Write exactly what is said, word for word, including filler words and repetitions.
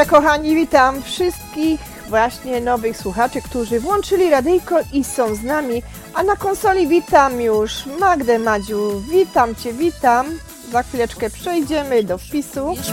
Moja kochani, witam wszystkich właśnie nowych słuchaczy, którzy włączyli radyjko i są z nami, a na konsoli witam już Magdę Madziu. Witam Cię, witam. Za chwileczkę przejdziemy do wpisu.